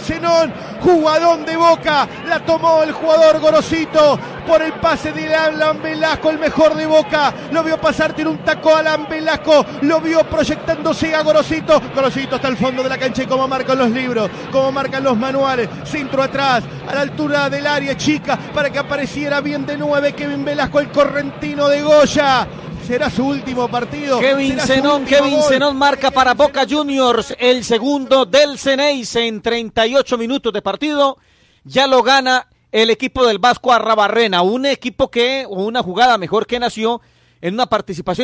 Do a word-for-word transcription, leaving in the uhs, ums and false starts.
Zenón, jugadón de Boca, la tomó el jugador Gorosito por el pase de Alan Velasco, el mejor de Boca, lo vio pasar, tiene un taco a Alan Velasco, lo vio proyectándose a Gorosito, Gorosito hasta el fondo de la cancha y como marcan los libros, como marcan los manuales, centro atrás, a la altura del área chica, para que apareciera bien de nueve Kevin Velasco, el correntino de Goya. Será su último partido. Kevin Zenón, Kevin Zenón marca para Boca Juniors el segundo del Ceneice en treinta y ocho minutos de partido. Ya lo gana el equipo del Vasco Arrabarrena, un equipo que, o una jugada mejor que nació en una participación